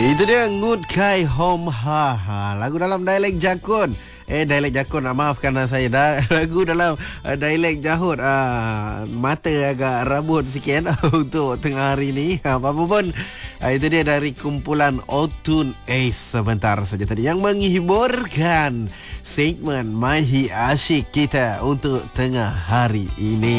Itu dia Ngut Kai Hom Ha Ha. Lagu dalam dialek Jakun. Dialek Jakun, maafkan saya dah. Lagu dalam dialek Jahut. Mata agak rabut sikit untuk tengah hari ni. Apa-apa pun, itu dia dari kumpulan Otun Ace sebentar saja tadi yang menghiburkan segmen Mahi Asyik kita untuk tengah hari ini.